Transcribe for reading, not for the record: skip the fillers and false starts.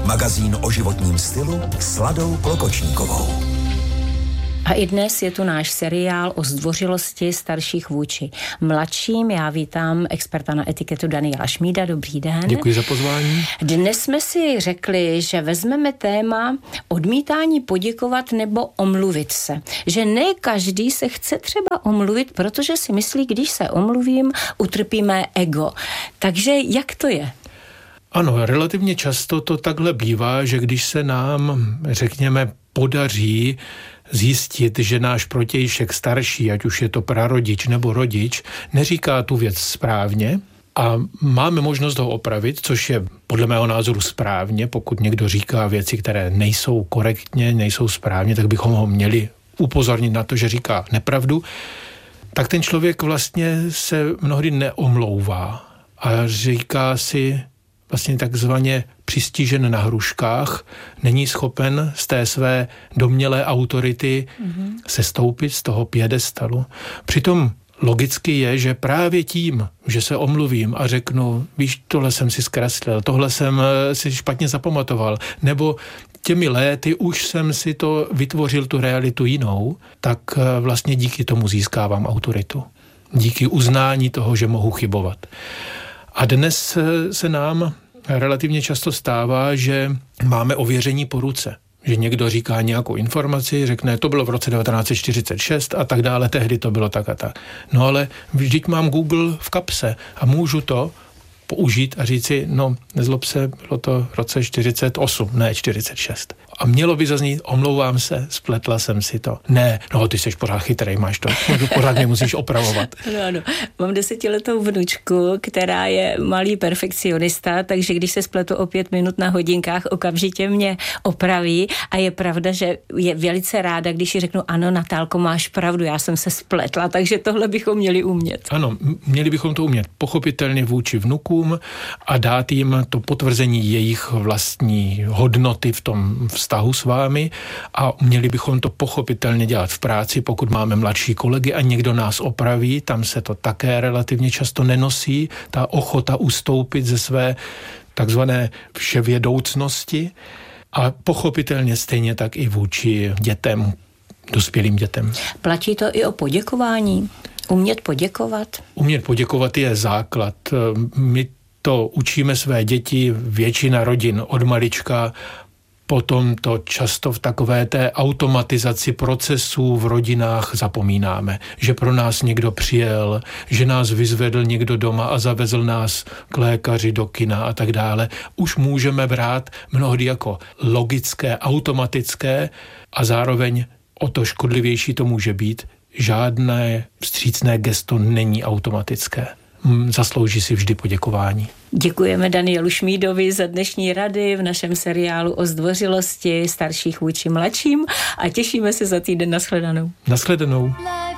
Magazín o životním stylu s Ladou Klokočníkovou. A i dnes je tu náš seriál o zdvořilosti starších vůči mladším. Já vítám experta na etiketu Daniela Šmída. Dobrý den. Děkuji za pozvání. Dnes jsme si řekli, že vezmeme téma odmítání poděkovat nebo omluvit se. Že ne každý se chce třeba omluvit, protože si myslí, když se omluvím, utrpíme ego. Takže jak to je? Ano, relativně často to takhle bývá, že když se nám, řekněme, podaří zjistit, že náš protějšek starší, ať už je to prarodič nebo rodič, neříká tu věc správně a máme možnost ho opravit, což je podle mého názoru správně. Pokud někdo říká věci, které nejsou korektně, nejsou správně, tak bychom ho měli upozornit na to, že říká nepravdu. Tak ten člověk vlastně se mnohdy neomlouvá a říká si vlastně takzvaně přistižen na hruškách, není schopen z té své domnělé autority sestoupit z toho piedestalu. Přitom logicky je, že právě tím, že se omluvím a řeknu, víš, tohle jsem si zkreslil, tohle jsem si špatně zapamatoval, nebo těmi léty už jsem si to vytvořil tu realitu jinou, tak vlastně díky tomu získávám autoritu. Díky uznání toho, že mohu chybovat. A dnes se nám relativně často stává, že máme ověření po ruce. Že někdo říká nějakou informaci, řekne, to bylo v roce 1946 a tak dále, tehdy to bylo tak a tak. No ale vždyť mám Google v kapse a můžu to použít a říci, no nezlob se, bylo to v roce 48, ne 46. A mělo by zaznít, omlouvám se, spletla jsem si to. Ne, no ty jsi pořád chytrej, máš to, pořád mě musíš opravovat. Ano. Mám 10letou vnučku, která je malý perfekcionista, takže když se spletu o 5 minut na hodinkách, okamžitě mě opraví a je pravda, že je velice ráda, když ji řeknu, ano, Natálko, máš pravdu, já jsem se spletla, takže tohle bychom měli umět. Ano, měli bychom to umět pochopitelně vůči vnukům a dát jim to potvrzení jejich vlastní hodnoty v tom vztahu s vámi a měli bychom to pochopitelně dělat v práci, pokud máme mladší kolegy a někdo nás opraví, tam se to také relativně často nenosí, ta ochota ustoupit ze své takzvané vševědoucnosti a pochopitelně stejně tak i vůči dětem, dospělým dětem. Platí to i o poděkování? Umět poděkovat? Umět poděkovat je základ. My to učíme své děti, většina rodin od malička, potom to často v takové té automatizaci procesů v rodinách zapomínáme, že pro nás někdo přijel, že nás vyzvedl někdo doma a zavezl nás k lékaři, do kina a tak dále. Už můžeme brát mnohdy jako logické, automatické a zároveň o to škodlivější to může být. Žádné vstřícné gesto není automatické. Zaslouží si vždy poděkování. Děkujeme Danielu Šmídovi za dnešní rady v našem seriálu o zdvořilosti starších vůči mladším a těšíme se za týden. Nashledanou. Nashledanou.